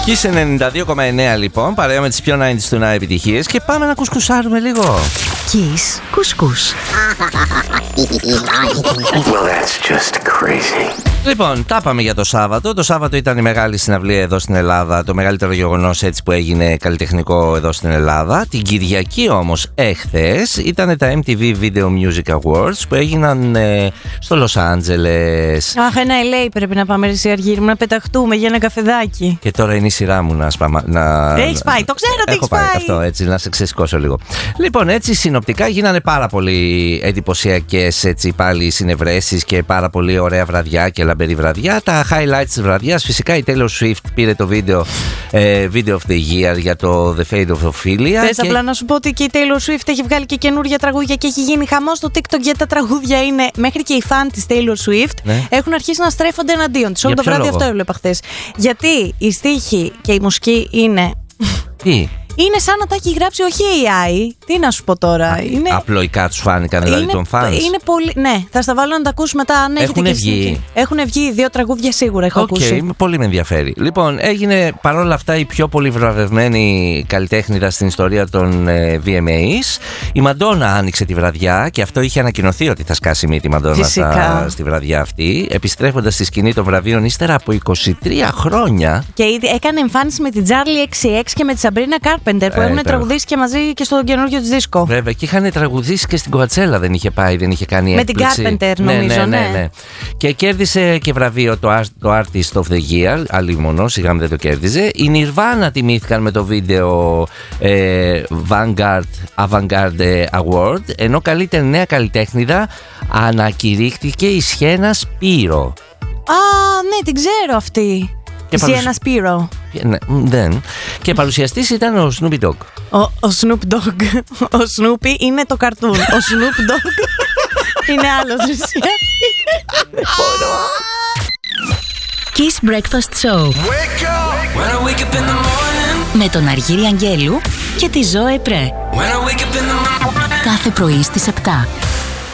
Kiss 92,9 λοιπόν, παρέα με τις πιο 90s του να επιτυχίες και πάμε να κουσκουσάρουμε λίγο. Kiss κουσκούς. Well, that's just crazy. Λοιπόν, τα πάμε για το Σάββατο. Το Σάββατο ήταν η μεγάλη συναυλία εδώ στην Ελλάδα, το μεγαλύτερο γεγονός έτσι που έγινε καλλιτεχνικό εδώ στην Ελλάδα. Την Κυριακή όμως, εχθές, ήταν τα MTV Video Music Awards που έγιναν στο Λος Άντζελες. Αχ, ένα LA πρέπει να πάμε, εσύ Αργύρι, να πεταχτούμε για ένα καφεδάκι. Και τώρα είναι η σειρά μου να σπάμα. Έχεις πάει, το ξέρω ότι έχεις πάει. Αυτό έτσι, να σε ξεσηκώσω λίγο. Λοιπόν, έτσι συνοπτικά γίνανε πάρα πολύ εντυπωσιακές έτσι πάλι συνευρέσεις και πάρα πολύ ωραία βραδιά και λαμπερή βραδιά. Τα highlights της βραδιάς, φυσικά η Taylor Swift πήρε το video of the year για το The Fate of Ophelia. Θες απλά να σου πω ότι και η Taylor Swift έχει βγάλει και καινούργια τραγούδια και έχει γίνει χαμός στο TikTok, γιατί τα τραγούδια είναι, μέχρι και οι φαν της Taylor Swift έχουν αρχίσει να στρέφονται εναντίον της. Όλο το βράδυ αυτό έβλεπα χθες. Γιατί η στίχη και η μουσική είναι... Τι? Είναι σαν να τα έχει γράψει όχι AI. Τι να σου πω τώρα. Είναι... Απλοϊκά τους φάνηκαν δηλαδή των fans. Είναι πολύ... Ναι, θα στα βάλω να τα ακούσει μετά. Αν έχουν βγει. Έχουν βγει 2 τραγούδια σίγουρα, έχω ακούσει. Πολύ με ενδιαφέρει. Λοιπόν, έγινε παρόλα αυτά η πιο πολύ βραβευμένη καλλιτέχνηδα στην ιστορία των VMAs. Η Μαντόνα άνοιξε τη βραδιά και αυτό είχε ανακοινωθεί ότι θα σκάσει μύτη η Μαντόνα στη βραδιά αυτή. Επιστρέφοντας στη σκηνή των βραβείων ύστερα από 23 χρόνια. Και έκανε εμφάνιση με την Charlie XCX και με τη Sabrina Carpenter που έχουν τραγουδήσει και μαζί και στο καινούργιο της δίσκο. Βέβαια, και είχαν τραγουδήσει και στην Κοατσέλα, δεν είχε πάει, δεν είχε κάνει έκπληξη. Με την Carpenter, νομίζω, ναι. Και κέρδισε και βραβείο το Artist of the Year, αλλήμονο, σιγά μην δεν το κέρδιζε. Οι Nirvana τιμήθηκαν με το βίντεο Avant-Garde Award, ενώ καλύτερη νέα καλλιτέχνηδα ανακηρύχθηκε η Sienna Spiro. Α, ναι, την ξέρω αυτή. Η Sienna Spiro. Δεν. Και παρουσιαστής ήταν ο Snoopy Dogg. Ο Snoop Dogg. Ο Snoopy είναι το καρτούν. Ο Snoop Dogg είναι άλλος. Kiss Breakfast Show. Wake up! When I wake up in the morning. Με τον Αργύρη Αγγέλου και τη Ζωέ Πρέ. When I wake up in the morning. Κάθε πρωί στις 7.